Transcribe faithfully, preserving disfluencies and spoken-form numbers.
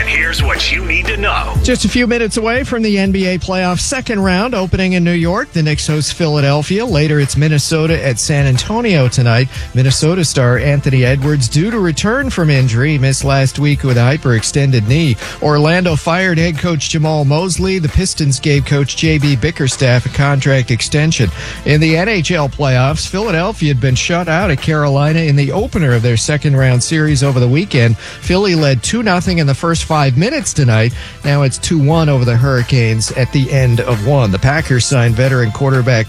And here's what you need to know. Just a few minutes away from the N B A playoff second round opening in New York. The Knicks host Philadelphia. Later, it's Minnesota at San Antonio tonight. Minnesota star Anthony Edwards due to return from injury. He missed last week with a hyperextended knee. Orlando fired head coach Jamal Mosley. The Pistons gave coach J B Bickerstaff a contract extension. In the N H L playoffs, Philadelphia had been shut out at Carolina in the opener of their second round series over the weekend. Philly led two nothing in the first five minutes tonight. Now it's two one over the Hurricanes at the end of one. The Packers signed veteran quarterback